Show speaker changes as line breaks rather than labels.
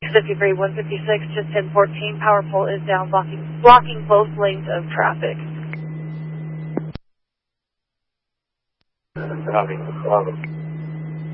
53 156, just 1014. Power pole is down, blocking both lanes of traffic.
Copy.